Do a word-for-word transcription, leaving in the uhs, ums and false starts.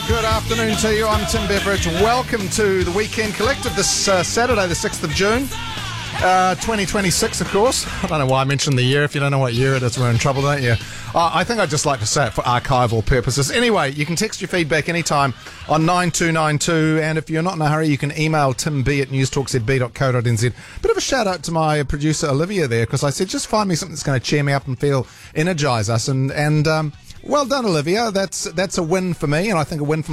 Good afternoon to you. I'm Tim Beveridge. Welcome to the Weekend Collective this uh, Saturday, the sixth of June, uh, twenty twenty-six, of course. I don't know why I mentioned the year. If you don't know what year it is, we're in trouble, don't you? Uh, I think I'd just like to say it for archival purposes. Anyway, you can text your feedback anytime on nine two nine two, and if you're not in a hurry, you can email timb at newstalk z b dot co dot n z. Bit of a shout out to my producer Olivia there, because I said just find me something that's going to cheer me up and feel energise us, and and um, well done, Olivia. That's that's a win for me, and I think a win for